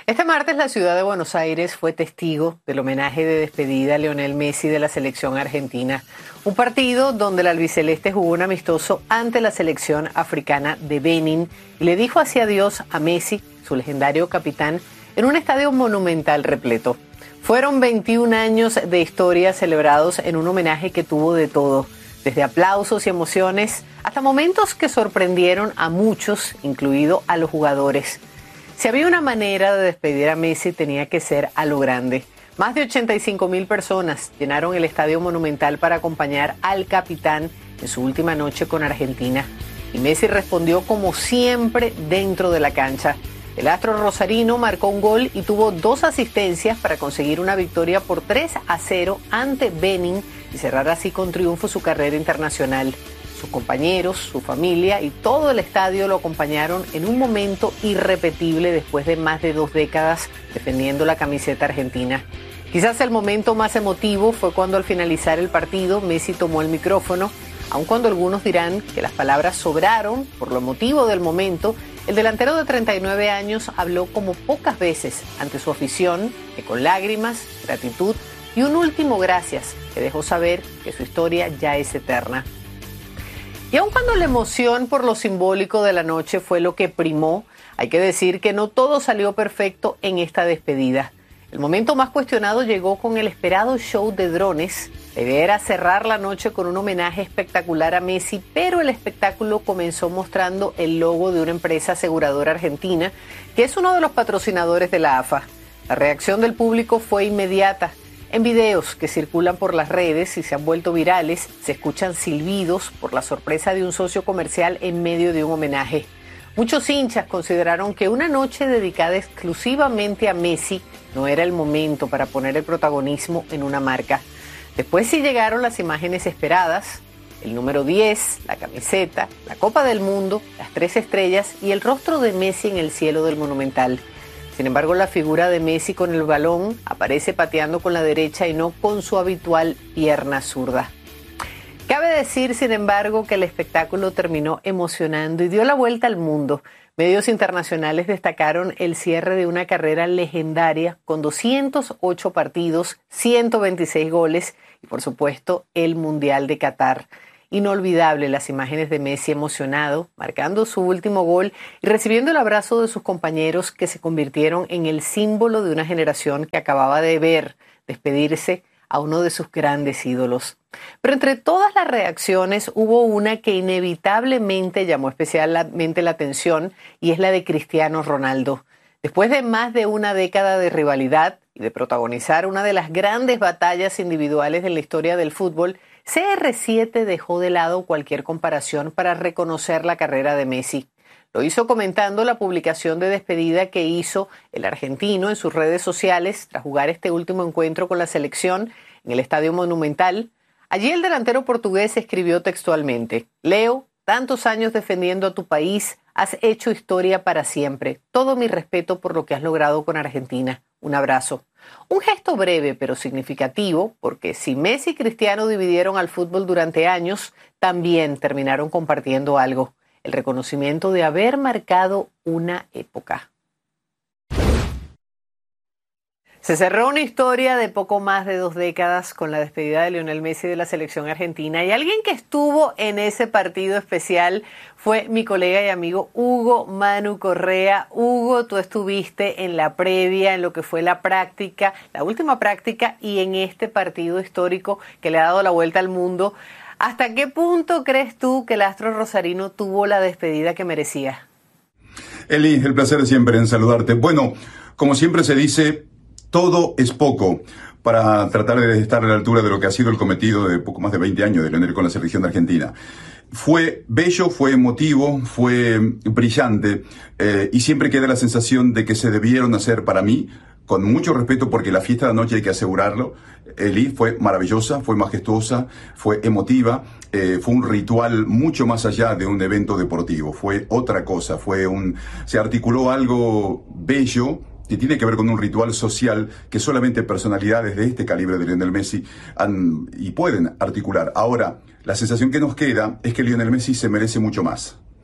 Este martes la ciudad de Buenos Aires fue testigo del homenaje de despedida a Lionel Messi de la selección argentina. Un partido donde el albiceleste jugó un amistoso ante la selección africana de Benin y le dijo así adiós a Messi, su legendario capitán, en un estadio monumental repleto. Fueron 21 años de historia celebrados en un homenaje que tuvo de todo, desde aplausos y emociones hasta momentos que sorprendieron a muchos, incluido a los jugadores. Si había una manera de despedir a Messi, tenía que ser a lo grande. Más de 85,000 personas llenaron el Estadio Monumental para acompañar al capitán en su última noche con Argentina. Y Messi respondió como siempre dentro de la cancha. El astro rosarino marcó un gol y tuvo 2 asistencias para conseguir una victoria por 3-0 ante Benin y cerrar así con triunfo su carrera internacional. Sus compañeros, su familia y todo el estadio lo acompañaron en un momento irrepetible después de más de 2 décadas defendiendo la camiseta argentina. Quizás el momento más emotivo fue cuando al finalizar el partido Messi tomó el micrófono. Aun cuando algunos dirán que las palabras sobraron por lo emotivo del momento, el delantero de 39 años habló como pocas veces ante su afición, que con lágrimas, gratitud y un último gracias que dejó saber que su historia ya es eterna. Y aun cuando la emoción por lo simbólico de la noche fue lo que primó, hay que decir que no todo salió perfecto en esta despedida. El momento más cuestionado llegó con el esperado show de drones. La idea era cerrar la noche con un homenaje espectacular a Messi, pero el espectáculo comenzó mostrando el logo de una empresa aseguradora argentina, que es uno de los patrocinadores de la AFA. La reacción del público fue inmediata. En videos que circulan por las redes y se han vuelto virales, se escuchan silbidos por la sorpresa de un socio comercial en medio de un homenaje. Muchos hinchas consideraron que una noche dedicada exclusivamente a Messi no era el momento para poner el protagonismo en una marca. Después sí llegaron las imágenes esperadas, el número 10, la camiseta, la Copa del Mundo, las 3 estrellas y el rostro de Messi en el cielo del Monumental. Sin embargo, la figura de Messi con el balón aparece pateando con la derecha y no con su habitual pierna zurda. Cabe decir, sin embargo, que el espectáculo terminó emocionando y dio la vuelta al mundo. Medios internacionales destacaron el cierre de una carrera legendaria con 208 partidos, 126 goles y, por supuesto, el Mundial de Qatar. Inolvidable las imágenes de Messi emocionado, marcando su último gol y recibiendo el abrazo de sus compañeros que se convirtieron en el símbolo de una generación que acababa de ver despedirse a uno de sus grandes ídolos. Pero entre todas las reacciones hubo una que inevitablemente llamó especialmente la atención y es la de Cristiano Ronaldo. Después de más de una década de rivalidad y de protagonizar una de las grandes batallas individuales de la historia del fútbol, CR7 dejó de lado cualquier comparación para reconocer la carrera de Messi. Lo hizo comentando la publicación de despedida que hizo el argentino en sus redes sociales tras jugar este último encuentro con la selección en el Estadio Monumental. Allí el delantero portugués escribió textualmente: Leo, tantos años defendiendo a tu país, has hecho historia para siempre. Todo mi respeto por lo que has logrado con Argentina. Un abrazo. Un gesto breve pero significativo, porque si Messi y Cristiano dividieron al fútbol durante años, también terminaron compartiendo algo: el reconocimiento de haber marcado una época. Se cerró una historia de poco más de 2 décadas con la despedida de Lionel Messi de la selección argentina, y alguien que estuvo en ese partido especial fue mi colega y amigo Hugo Manu Correa. Hugo, tú estuviste en la previa, en lo que fue la práctica, la última práctica, y en este partido histórico que le ha dado la vuelta al mundo. ¿Hasta qué punto crees tú que el astro rosarino tuvo la despedida que merecía? Eli, el placer de siempre en saludarte. Bueno, como siempre se dice, todo es poco para tratar de estar a la altura de lo que ha sido el cometido de poco más de 20 años de Lionel con la selección de Argentina. Fue bello, fue emotivo, fue brillante, y siempre queda la sensación de que se debieron hacer, para mí, con mucho respeto, porque la fiesta de la noche hay que asegurarlo, Eli, fue maravillosa, fue majestuosa, fue emotiva, fue un ritual mucho más allá de un evento deportivo, fue otra cosa, se articuló algo bello que tiene que ver con un ritual social que solamente personalidades de este calibre de Lionel Messi y pueden articular. Ahora, la sensación que nos queda es que Lionel Messi se merece mucho más,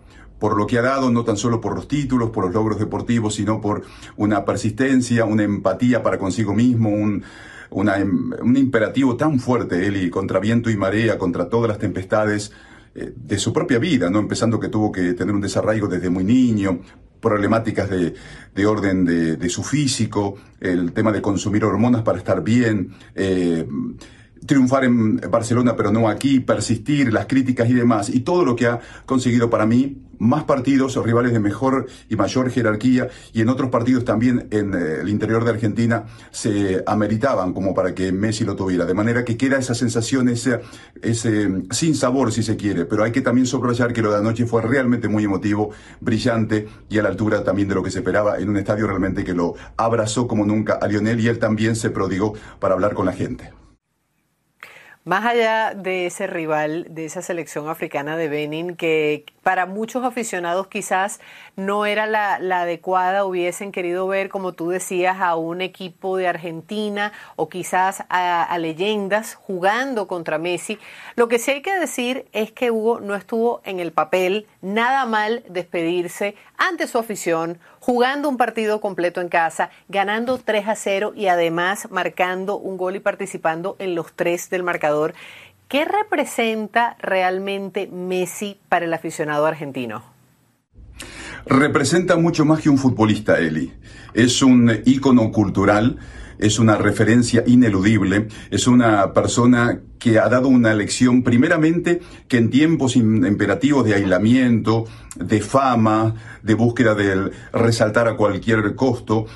por lo que ha dado, no tan solo por los títulos, por los logros deportivos, sino por una persistencia, una empatía para consigo mismo, un imperativo tan fuerte, Eli, contra viento y marea, contra todas las tempestades de su propia vida, ¿no? Empezando que tuvo que tener un desarraigo desde muy niño, problemáticas de orden de su físico, el tema de consumir hormonas para estar bien, triunfar en Barcelona pero no aquí, persistir, las críticas y demás, y todo lo que ha conseguido para mí, más partidos, rivales de mejor y mayor jerarquía, y en otros partidos también en el interior de Argentina se ameritaban como para que Messi lo tuviera, de manera que queda esa sensación, ese sin sabor si se quiere, pero hay que también subrayar que lo de anoche fue realmente muy emotivo, brillante y a la altura también de lo que se esperaba en un estadio realmente que lo abrazó como nunca a Lionel, y él también se prodigó para hablar con la gente. Más allá de ese rival, de esa selección africana de Benin, que para muchos aficionados quizás no era la adecuada, hubiesen querido ver, como tú decías, a un equipo de Argentina o quizás a leyendas jugando contra Messi. Lo que sí hay que decir es que Hugo no estuvo en el papel nada mal despedirse ante su afición, jugando un partido completo en casa, ganando 3-0 y además marcando un gol y participando en los 3 del marcador. ¿Qué representa realmente Messi para el aficionado argentino? Representa mucho más que un futbolista, Eli. Es un ícono cultural, es una referencia ineludible, es una persona que ha dado una lección, primeramente, que en tiempos imperativos de aislamiento, de fama, de búsqueda del resaltar a cualquier costo,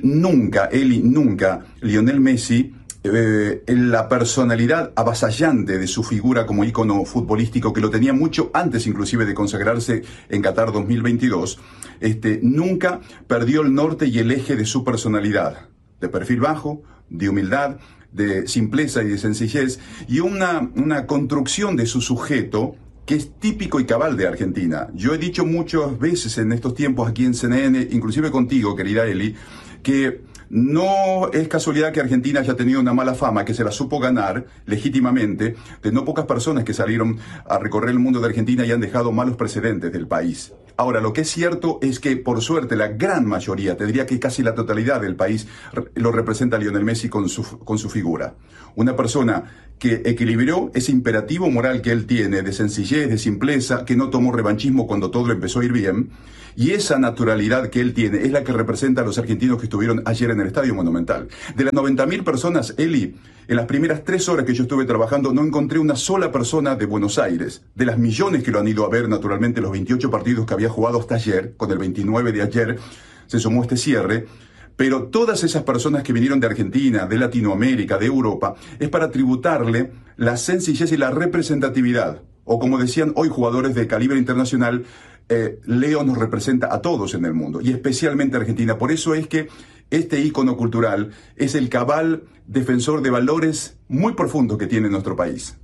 Lionel Messi, la personalidad avasallante de su figura como ícono futbolístico, que lo tenía mucho antes inclusive de consagrarse en Qatar 2022, nunca perdió el norte y el eje de su personalidad, de perfil bajo, de humildad, de simpleza y de sencillez, y una construcción de su sujeto que es típico y cabal de Argentina. Yo he dicho muchas veces en estos tiempos aquí en CNN, inclusive contigo, querida Eli, que no es casualidad que Argentina haya tenido una mala fama, que se la supo ganar legítimamente, de no pocas personas que salieron a recorrer el mundo de Argentina y han dejado malos precedentes del país. Ahora, lo que es cierto es que, por suerte, la gran mayoría, te diría que casi la totalidad del país, lo representa a Lionel Messi con su figura. Una persona que equilibró ese imperativo moral que él tiene, de sencillez, de simpleza, que no tomó revanchismo cuando todo le empezó a ir bien, y esa naturalidad que él tiene es la que representa a los argentinos que estuvieron ayer en el Estadio Monumental. De las 90.000 personas, Eli, en las primeras 3 horas que yo estuve trabajando, no encontré una sola persona de Buenos Aires. De las millones que lo han ido a ver, naturalmente, los 28 partidos que había jugado hasta ayer, con el 29 de ayer, se sumó este cierre. Pero todas esas personas que vinieron de Argentina, de Latinoamérica, de Europa, es para tributarle la sencillez y la representatividad. O como decían hoy jugadores de calibre internacional, Leo nos representa a todos en el mundo, y especialmente a Argentina. Por eso es que este ícono cultural es el cabal defensor de valores muy profundos que tiene nuestro país.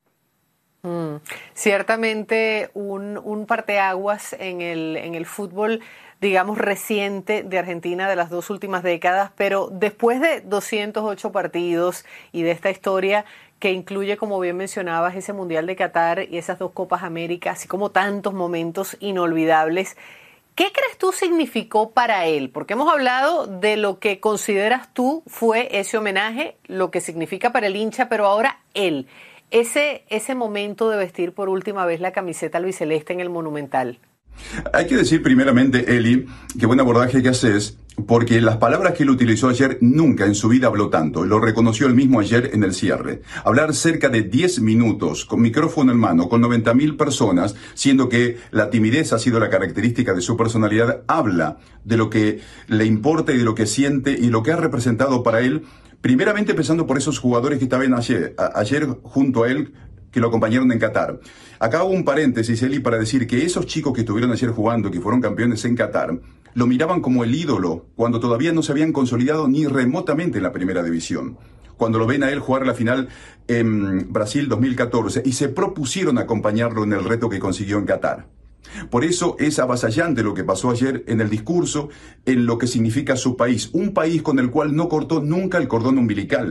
Ciertamente un parteaguas en el fútbol, digamos, reciente de Argentina de las 2 últimas décadas, pero después de 208 partidos y de esta historia que incluye, como bien mencionabas, ese Mundial de Qatar y esas 2 Copas América, así como tantos momentos inolvidables, ¿qué crees tú significó para él? Porque hemos hablado de lo que consideras tú fue ese homenaje, lo que significa para el hincha, pero ahora él, ese momento de vestir por última vez la camiseta albiceleste en el Monumental. Hay que decir primeramente, Eli, qué buen abordaje que haces, porque las palabras que él utilizó ayer nunca en su vida habló tanto, y lo reconoció él mismo ayer en el cierre. Hablar cerca de 10 minutos, con micrófono en mano, con 90.000 personas, siendo que la timidez ha sido la característica de su personalidad, habla de lo que le importa y de lo que siente y lo que ha representado para él, primeramente empezando por esos jugadores que estaban ayer junto a él, que lo acompañaron en Qatar. Acá hago un paréntesis, Eli, para decir que esos chicos que estuvieron ayer jugando, que fueron campeones en Qatar, lo miraban como el ídolo cuando todavía no se habían consolidado ni remotamente en la primera división. Cuando lo ven a él jugar la final en Brasil 2014 y se propusieron acompañarlo en el reto que consiguió en Qatar. Por eso es avasallante lo que pasó ayer en el discurso, en lo que significa su país, un país con el cual no cortó nunca el cordón umbilical.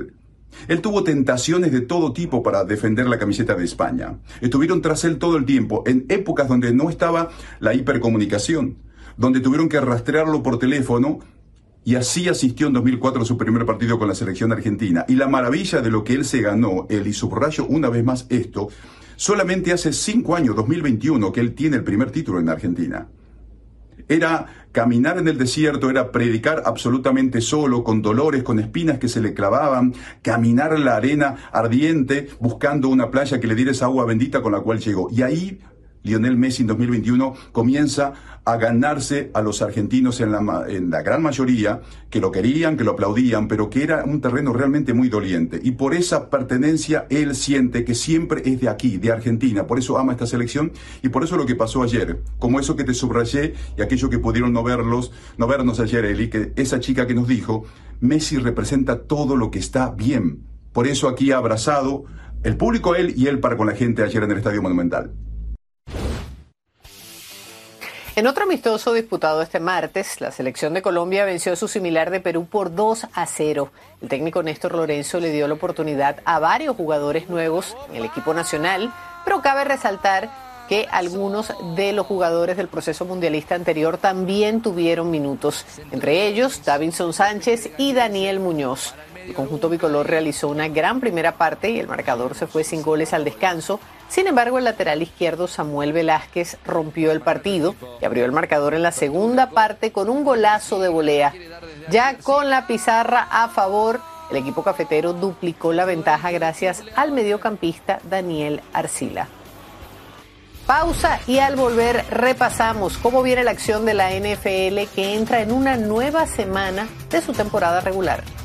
Él tuvo tentaciones de todo tipo para defender la camiseta de España. Estuvieron tras él todo el tiempo, en épocas donde no estaba la hipercomunicación, donde tuvieron que rastrearlo por teléfono, y así asistió en 2004 a su primer partido con la selección argentina. Y la maravilla de lo que él se ganó, y subrayo una vez más esto, solamente hace 5 años, 2021, que él tiene el primer título en Argentina. Era caminar en el desierto, era predicar absolutamente solo, con dolores, con espinas que se le clavaban, caminar en la arena ardiente, buscando una playa que le diera esa agua bendita con la cual llegó. Y ahí Lionel Messi en 2021 comienza a ganarse a los argentinos en la gran mayoría, que lo querían, que lo aplaudían, pero que era un terreno realmente muy doliente. Y por esa pertenencia él siente que siempre es de aquí, de Argentina. Por eso ama esta selección y por eso lo que pasó ayer, como eso que te subrayé y aquello que pudieron no vernos ayer, Eli, que esa chica que nos dijo, Messi representa todo lo que está bien. Por eso aquí ha abrazado el público a él y él para con la gente ayer en el Estadio Monumental. En otro amistoso disputado este martes, la selección de Colombia venció a su similar de Perú por 2-0. El técnico Néstor Lorenzo le dio la oportunidad a varios jugadores nuevos en el equipo nacional, pero cabe resaltar que algunos de los jugadores del proceso mundialista anterior también tuvieron minutos, entre ellos Davinson Sánchez y Daniel Muñoz. El conjunto bicolor realizó una gran primera parte y el marcador se fue sin goles al descanso. Sin embargo, el lateral izquierdo Samuel Velázquez rompió el partido y abrió el marcador en la segunda parte con un golazo de volea. Ya con la pizarra a favor, el equipo cafetero duplicó la ventaja gracias al mediocampista Daniel Arcila. Pausa y al volver repasamos cómo viene la acción de la NFL que entra en una nueva semana de su temporada regular.